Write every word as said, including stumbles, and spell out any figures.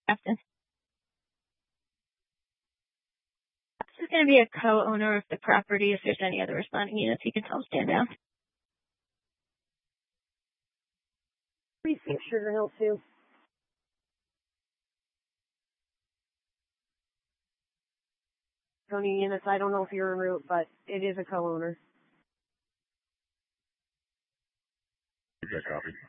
Captain. This is going to be a co-owner of the property. If there's any other responding units, you can tell them stand down. Three six Sugar Hill two. Tony units, I don't know if you're en route, but it is a co-owner. Good copy.